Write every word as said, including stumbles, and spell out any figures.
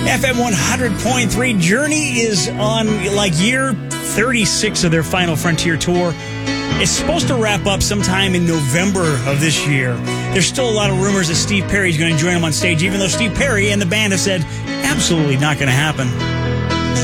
F M one hundred point three. Journey is on like year thirty-six of their Final Frontier tour. It's supposed to wrap up sometime in November of this year. There's still a lot of rumors that Steve Perry's going to join them on stage, even though Steve Perry and the band have said absolutely not going to happen.